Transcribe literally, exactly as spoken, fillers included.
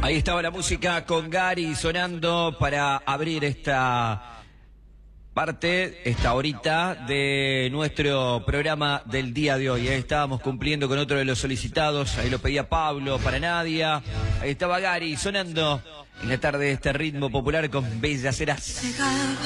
Ahí estaba la música con Gary sonando para abrir esta parte, esta horita de nuestro programa del día de hoy. Ahí estábamos cumpliendo con otro de los solicitados, ahí lo pedía Pablo para Nadia. Ahí estaba Gary sonando en la tarde de este ritmo popular con Bellas Heras.